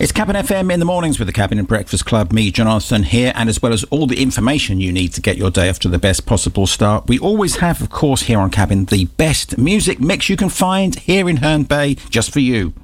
It's Cabin FM in the mornings with the Cabin and Breakfast Club. Me, Jonathan, here, and as well as all the information you need to get your day off to the best possible start. We always have, of course, here on Cabin, the best music mix you can find here in Herne Bay just for you.